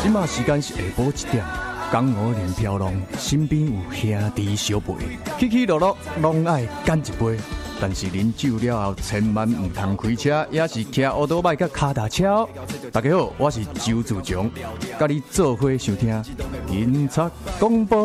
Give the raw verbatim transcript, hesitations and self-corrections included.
即马时间是下晡一点，江湖连飘浪，身边有兄弟相陪，起起落落拢爱干一杯。但是啉酒了后，千万唔通开车，也是骑奥多麦甲脚踏车哦。大家好，我是周自强，甲你做伙收听警察广播。